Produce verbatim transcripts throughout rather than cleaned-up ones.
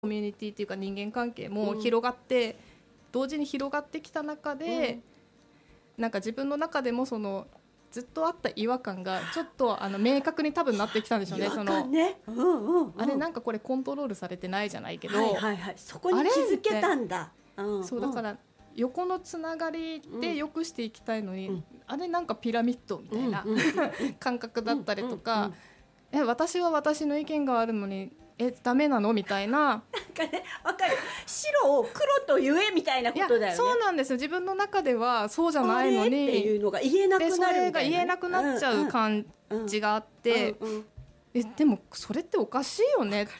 コミュニティっていうか人間関係も広がって、うん、同時に広がってきた中で、うん、なんか自分の中でもそのずっとあった違和感がちょっとあの明確に多分なってきたんでしょうね。 違和感ね、 その、 うんうんうん、 あれなんかこれコントロールされてないじゃないけど、 はいはいはい、そこに気づけたんだ、うん、 そうだから横のつながりで良くしていきたいのに、うん、あれなんかピラミッドみたいな、うん、感覚だったりとか、うんうんうん、え私は私の意見があるのにえダメなのみたいななんかね、わかる、白を黒と言えみたいなことだよね。 いやそうなんですよ。自分の中ではそうじゃないのにっていうのが言えなくなるみたいな、ね、 でそれが言えなくなっちゃう感じがあって、うんうんうん、えでもそれっておかしいよねって、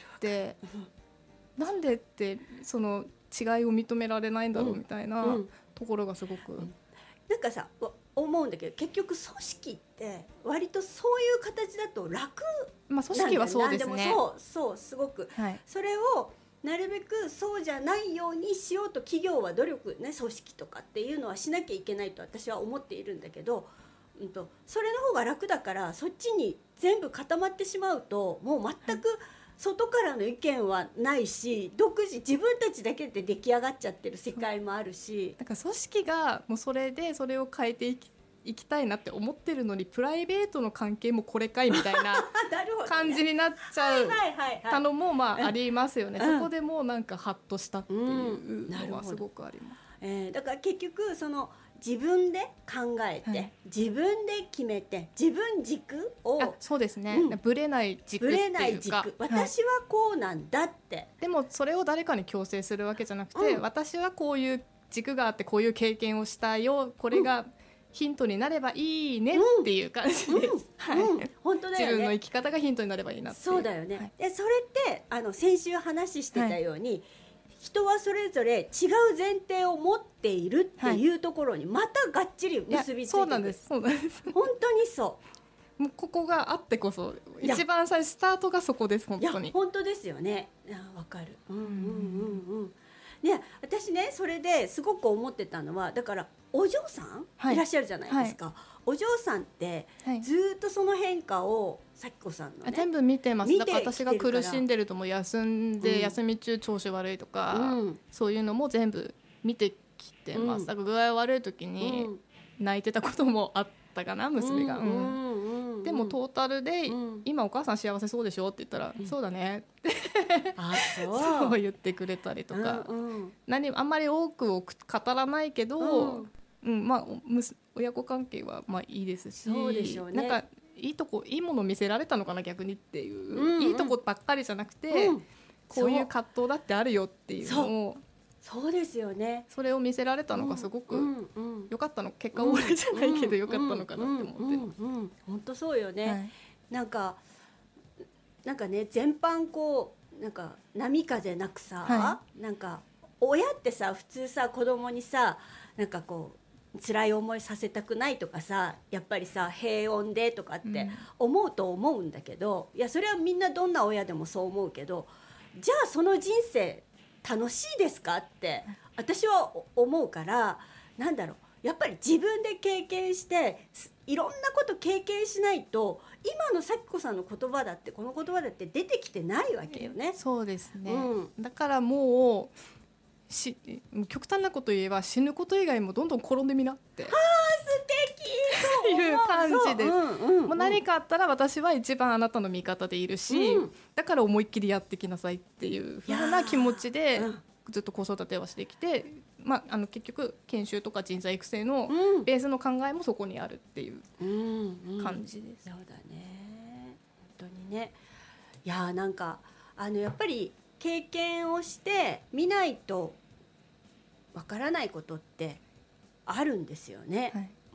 うん、なんでってその違いを認められないんだろうみたいなところがすごく、うんうん、 なんかさ思うんだけど、結局組織って割とそういう形だと楽なんだよね。 まあ、組織はそうですね。 でもそうそうすごく、はい、それをなるべくそうじゃないようにしようと企業は努力ね、組織とかっていうのはしなきゃいけないと私は思っているんだけど、うんと、それの方が楽だからそっちに全部固まってしまうともう全く外からの意見はないし、独自自分たちだけで出来上がっちゃってる世界もあるし、 だから組織がもうそれでそれを変えていき行きたいなって思ってるのにプライベートの関係もこれかいみたいな感じになっちゃうたのもまあありますよね、うん、そこでもうなんかハッとしたっていうのはすごくあります、 うん、えー、だから結局その自分で考えて、はい、自分で決めて自分軸をあそうですね、うん、ぶれない軸っていうか、ぶれない軸、 私はこうなんだって、はい、 でもそれを誰かに強制するわけじゃなくて、うん、私はこういう軸があってこういう経験をしたよ、これが、うんヒントになればいいねっていう感じです、うんはいうん、 本当だよね。 自分の生き方がヒントになればいいなっていう。 そうだよね、はい、でそれってあの先週話してたように、はい、人はそれぞれ違う前提を持っているっていうところにまたがっちり結びついてくる。 そうなんです、そうなんです本当にそうもうここがあってこそ一番最初スタートがそこです。本当にいや本当ですよね。わかる、うんうんうんうんね、私ねそれですごく思ってたのはだからお嬢さん、はい、いらっしゃるじゃないですか、はい、お嬢さんってずっとその変化を咲子さんの、ね、 全部見てます。だから私が苦しんでるとも休んで、うん、休み中調子悪いとか、うん、そういうのも全部見てきてます、うん、だから具合悪い時に泣いてたこともあったかな娘が、うんうんうん、でもトータルで、うん、今お母さん幸せそうでしょって言ったら、うん、そうだねってあ そう、 そう言ってくれたりとか、うんうん、何あんまり多くを語らないけど、うんうんまあ、親子関係はまあいいですし、 そうでしょうね、 なんかいいとこいいもの見せられたのかな逆にっていう、うんうん、いいとこばっかりじゃなくて、うん、こういう葛藤だってあるよっていうのをそうですよね。 それを見せられたのがすごく良かったの、結果オーラじゃないけど良かったのかなって思ってます。 本当そうよね、はい、なんかなんかね全般こうなんか波風なくさ、はい、なんか親ってさ普通さ子供にさなんかこう辛い思いさせたくないとかさやっぱりさ平穏でとかって思うと思うんだけど、うん、いやそれはみんなどんな親でもそう思うけど、じゃあその人生楽しいですかって私は思うから、なんだろうやっぱり自分で経験していろんなこと経験しないと今の咲子さんの言葉だってこの言葉だって出てきてないわけよね。 そうですね、うん、だからもうし極端なこと言えば死ぬこと以外もどんどん転んでみなってあー素敵という感じです、うんうんうん、もう何かあったら私は一番あなたの味方でいるし、うん、だから思いっきりやってきなさいっていう風な気持ちでずっと子育てはしてきて、まあ、あの結局研修とか人材育成のベースの考えもそこにあるっていう感じです、 うんうんうん、そうだね本当にね。いやなんかあのやっぱり経験をして見ないとわからないことってあるんですよね、はいうん、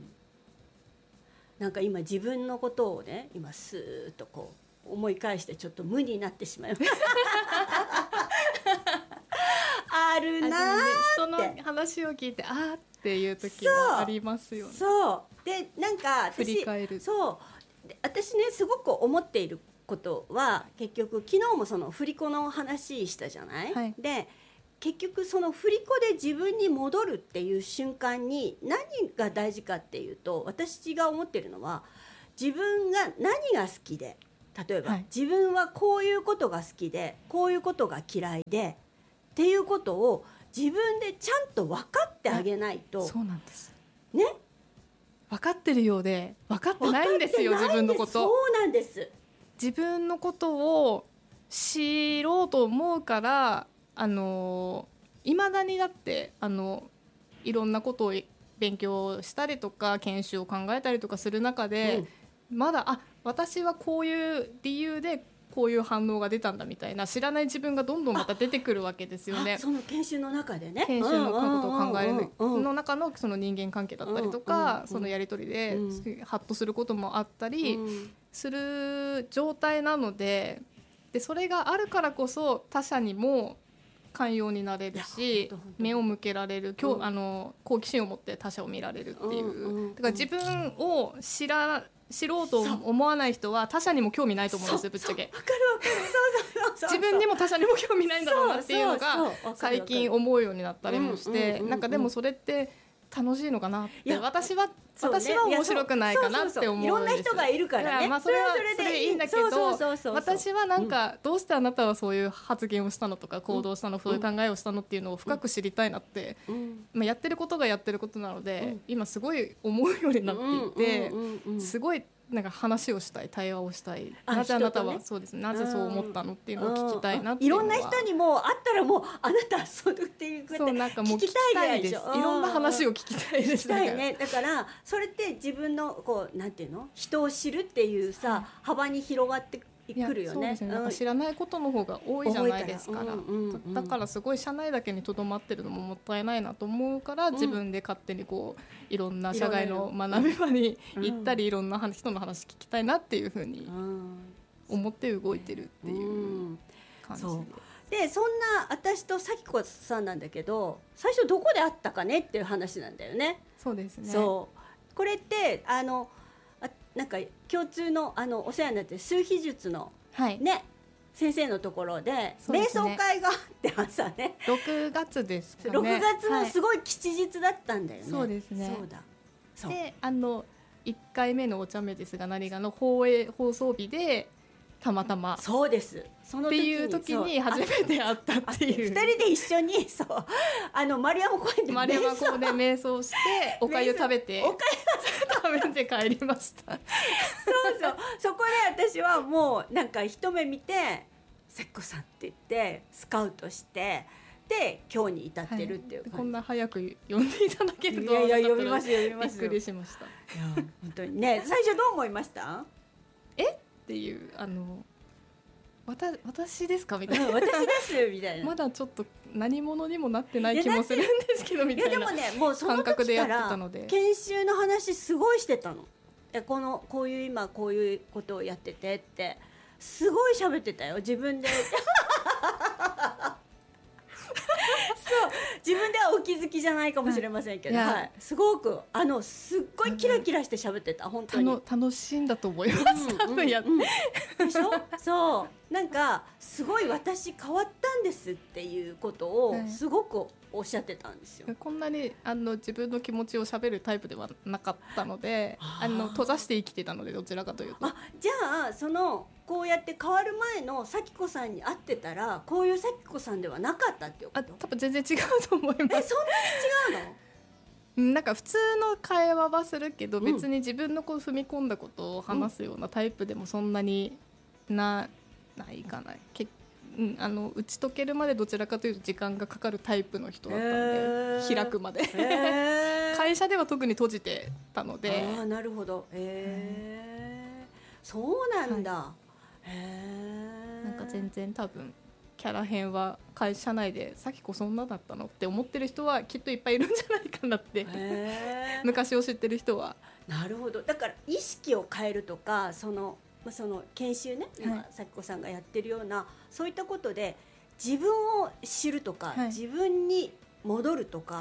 なんか今自分のことをね今スーッとこう思い返してちょっと無になってしまいましたあるなーって、 人の話を聞いてあーっていう時はありますよね。 そうでなんか振り返るそうで私ねすごく思っていることは結局昨日もその振り子の話したじゃない、はい、で結局その振り子で自分に戻るっていう瞬間に何が大事かっていうと私が思ってるのは自分が何が好きで例えば、 はい、 自分はこういうことが好きでこういうことが嫌いでっていうことを自分でちゃんと分かってあげないと。 そうなんですね、 分かってるようで分かってないんですよ。自分のこと。 そうなんです。 自分のことを知ろうと思うからあのいまだにだってあのいろんなことを勉強したりとか研修を考えたりとかする中で、うん、まだあ私はこういう理由でこういう反応が出たんだみたいな知らない自分がどんどんまた出てくるわけですよね。 その研修の中でね、 研修のことを考えるの中のその人間関係だったりとか、そのやり取りでハッとすることもあったりする状態なので、でそれがあるからこそ他者にも寛容になれるし目を向けられる、今日、うん、あの好奇心を持って他者を見られるっていう、うんうん、だから自分を知ら知ろうと思わない人は他者にも興味ないと思うんですよ、ぶっちゃけ。 わかるわかる、そうそうそうそう、 自分にも他者にも興味ないんだろうなっていうのが最近思うようになったりもして、なんかでもそれって楽しいのかなって私は、ね、私は面白くないかなって思うんです。 いろんな人がいるからね。 まあそれはそれでいいんだけど、私はなんかどうしてあなたはそういう発言をしたのとか行動したの、そういう考えをしたのっていうのを深く知りたいなって、まあやってることがやってることなので今すごい思うようになっていて、すごいなんか話をしたい、対話をしたい、なぜあなたはそうですね、なぜそう思ったのっていうのを聞きたいなっていうのは、 いろんな人にも会ったらもうあなたはそうっていうことで聞きたいでしょ。 いろんな話を聞きたいです。 聞きたいね。だからそれって自分のこうなんていうの、人を知るっていうさ幅に広がってくるよね。そうですね、なんか知らないことの方が多いじゃないですか。ら、だからすごい社内だけにとどまってるのももったいないなと思うから、自分で勝手にこういろんな社外の学び場に行ったりいろんな人の話聞きたいなっていうふうに思って動いてるっていう感じで、 そうでそんな私と咲子さんなんだけど、最初どこで会ったかねっていう話なんだよね。 そうですね。 そうこれってあのあなんか共通のあのお世話になってる数秘術の、はい、ね先生のところ で, で、ね、瞑想会があって朝ねろくがつですかね。 ろくがつのすごい吉日だったんだよね、 はい、そうですね。 そうだそうであのいっかいめのお茶目ですが何がの放映放送日でたまたまそうですその時にっていう時に初めて会ったっていう、 ふたりで一緒にそうあの丸山公園で丸山公園で瞑想しておかゆ食べておかゆ食べて帰りましたそうそうそこで私はもうなんか一目見て咲子さんって言ってスカウトしてで今日に至ってるっていう、はい、 こんな早く呼んでいただけるとはいやいや呼びますよ呼びますよびっくりしました。いや本当にね最初どう思いました？ えっていうあのわた私ですかみたいな、 私ですみたいなまだちょっと何者にもなってない気もするんですけどみたいな感覚でやってたので、 研修の話すごいしてたの。このこういう今こういうことをやっててってすごい喋ってたよ自分でそう自分ではお気づきじゃないかもしれませんけど、はいはい、すごくあのすっごいキラキラして喋ってた本当に楽しんだと思います、うん、多分やって、うんうん、 でしょそうなんかすごい私変わったんですっていうことをすごくおっしゃってたんですよ、 はい、こんなにあの自分の気持ちを喋るタイプではなかったのであの閉ざして生きてたのでどちらかというとあじゃあそのこうやって変わる前の咲子さんに会ってたらこういう咲子さんではなかったっていうこと？ あ多分全然違うと思います。えそんなに違うの？ なんか普通の会話はするけど、うん、別に自分のこう踏み込んだことを話すようなタイプでもそんなに な,、うん、ないかなけ、うん、あの打ち解けるまでどちらかというと時間がかかるタイプの人だったので、えー、開くまで、えー、会社では特に閉じてたので。 あなるほど、えー、そうなんだ、はい、へなんか全然多分キャラ編は会社内で咲子そんなだったのって思ってる人はきっといっぱいいるんじゃないかなって昔を知ってる人は。 なるほど。だから意識を変えるとかその、その研修ね、はい、咲子さんがやってるようなそういったことで自分を知るとか、はい、自分に戻るとか、はい、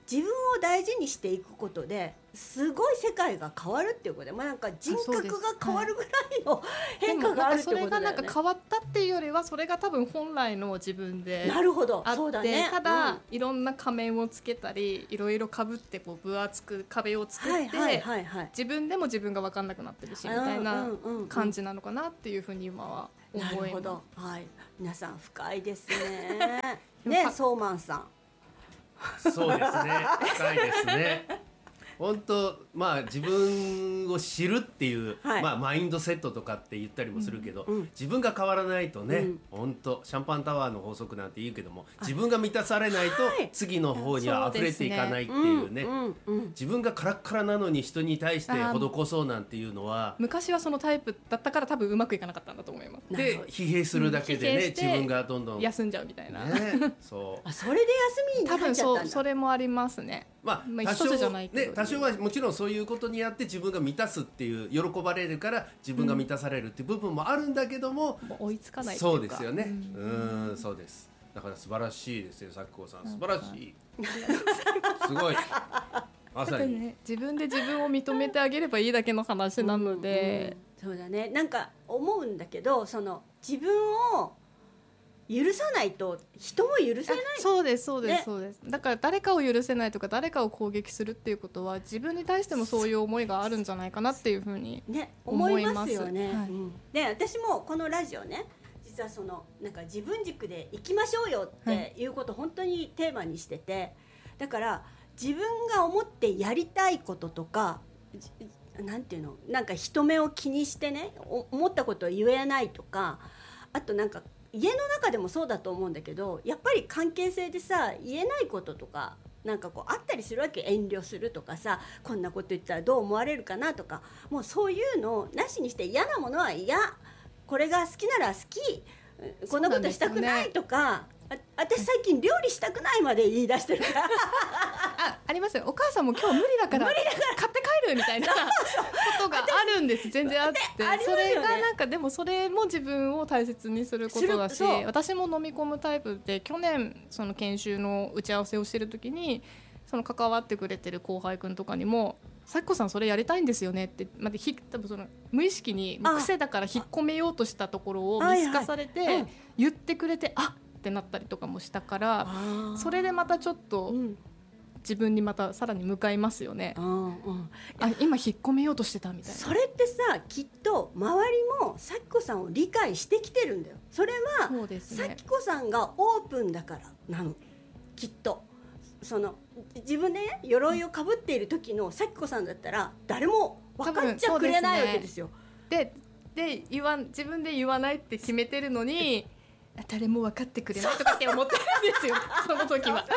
自分を大事にしていくことですごい世界が変わるっていうことで、まあ、なんか人格が変わるぐらいの変化があるってことだよね。 それがなんか変わったっていうよりはそれが多分本来の自分であって、 なるほど、そうだね、 ただ、 うん、 いろんな仮面をつけたりいろいろ被ってこう分厚く壁を作って、はいはいはい、自分でも自分が分かんなくなってるしみたいな感じなのかなっていうふうに今は思います。 なるほど、はい、皆さん深いですねね、ソーマンさん。 そうですね、深いですね。本当、まあ自分を知るっていう、はい、まあマインドセットとかって言ったりもするけど、うんうん、自分が変わらないとね、うん、本当シャンパンタワーの法則なんて言うけども、自分が満たされないと次の方には溢れていかないっていうね、自分がカラッカラなのに人に対して施そうなんていうのは、 昔はそのタイプだったから多分うまくいかなかったんだと思います。 で疲弊するだけでね、うん、自分がどんどん休んじゃうみたいな、 ね、そうあ、それで休みになっちゃったんだ。 多分そう、それもありますね。 まあ、 まあ、一つじゃないけど、 ね、多少はもちろんそういうことによって自分が満たすっていう喜ばれるから自分が満たされるっていう部分もあるんだけども、 うん、もう追いつかないっていうか。 そうですよね、うん、うん、そうです。だから素晴らしいですよ、さきこさん、素晴らしいすごいまさに、 ね、自分で自分を認めてあげればいいだけの話なので、 うんうん、そうだね。なんか思うんだけど、その自分を許さないと人も許せない。 そうですそうです、ね、そうです。だから誰かを許せないとか誰かを攻撃するっていうことは自分に対してもそういう思いがあるんじゃないかなっていうふうに思います、 ね、思いますよね、はい、うん、で私もこのラジオね、実はそのなんか自分軸で生きましょうよっていうことを本当にテーマにしてて、だから自分が思ってやりたいこととか、なんていうの、なんか人目を気にしてね、思ったことを言えないとか、あとなんか家の中でもそうだと思うんだけど、やっぱり関係性でさ、言えないこととかなんかこうあったりするわけ。遠慮するとかさ、こんなこと言ったらどう思われるかなとか、もうそういうのをなしにして、嫌なものは嫌、これが好きなら好き、こんなことしたくないとか、あ、私最近料理したくないまで言い出してるからあ, ありますよ。お母さんも今日無理だから買って帰るみたいなことがあるんです。全然あって、ね、それがなんかでもそれも自分を大切にすることだし、私も飲み込むタイプで、去年その研修の打ち合わせをしてる時にその関わってくれてる後輩くんとかにも、さきこさんそれやりたいんですよねって、まあ、ひ多分その無意識に癖だから引っ込めようとしたところを見透かされて言ってくれて、あっってなったりとかもしたから、それでまたちょっと自分にまたさらに向かいますよね、うんうん、あ、今引っ込めようとしてたみたいな。 それってさ、きっと周りもさきこさんを理解してきてるんだよ。それはそうですね、さきこさんがオープンだからなの、きっと。その自分でね、鎧をかぶっている時のさきこさんだったら誰も分かっちゃくれないわけですよ。 で、で言わ自分で言わないって決めてるのに誰も分かってくれないとかって思ってるんですよその時は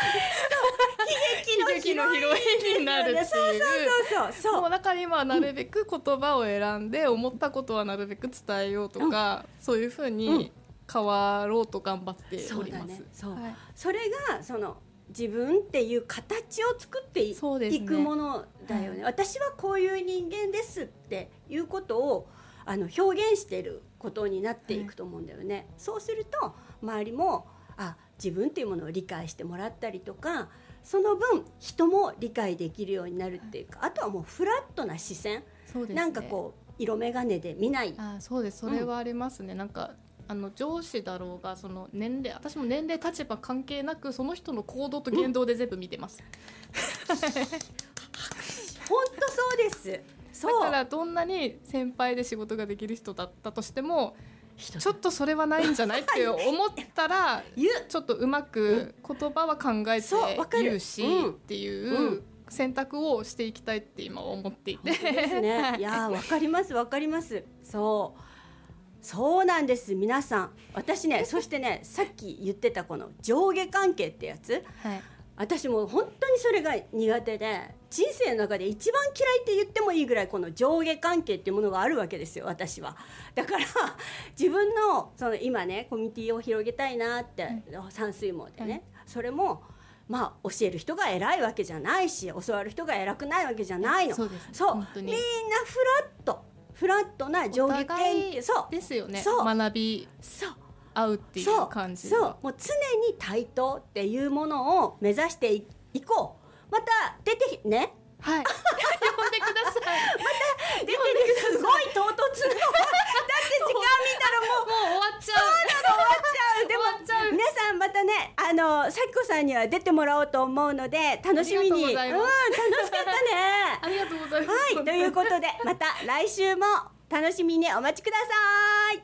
悲劇のヒロインになるっていう。そうそうそうそう。もうだから今はなるべく言葉を選んで、思ったことはなるべく伝えようとか、うん、そういうふうに変わろうと頑張っております。そうだね、そう、はい、それがその自分っていう形を作って い,、ね、いくものだよね、はい、私はこういう人間ですっていうことをあの表現していることになっていくと思うんだよね、はい、そうすると周りもあ自分っていうものを理解してもらったりとか、その分人も理解できるようになるっていうか、はい、あとはもうフラットな視線、そうですね、なんかこう色眼鏡で見ない。 あ、そうです、それはありますね、うん、なんかあの上司だろうがその年齢、私も年齢立場関係なくその人の行動と言動で全部見てます、 うん、本当そうです。そうだからどんなに先輩で仕事ができる人だったとしても、ちょっとそれはないんじゃないって思ったらちょっとうまく言葉は考えて言うしっていう選択をしていきたいって今思っていて、 ですね、いや分かります分かります。そうそうなんです。皆さん、私ねそしてね、さっき言ってたこの上下関係ってやつ、はい、私も本当にそれが苦手で、人生の中で一番嫌いって言ってもいいぐらいこの上下関係っていうものがあるわけですよ、私は。だから自分 の, その今ねコミュニティを広げたいなって、はい、山水網でね、はい、それもまあ教える人が偉いわけじゃないし、教わる人が偉くないわけじゃないの。そうですね、そうみんなフラットフラットな上下関係、 そうですよね。そう学び合うっていう感じ。 そうそう、もう常に対等っていうものを目指してい行こう。また出てね。 はい。呼んでください。 また出てる。すごい唐突の。だって時間見たらもうもう終わっちゃう。 そうなの終わっちゃう。でも終わっちゃう。 皆さんまたね、あの咲子さんには出てもらおうと思うので楽しみに。うん、楽しかったね。 ありがとうございます。 はい、ということでまた来週も楽しみにお待ちください。